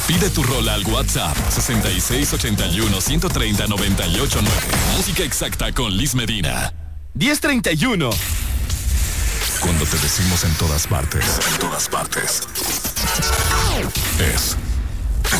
Pide tu rola al WhatsApp 6681-130-989. Música exacta con Liz Medina. 10:31. Cuando te decimos en todas partes,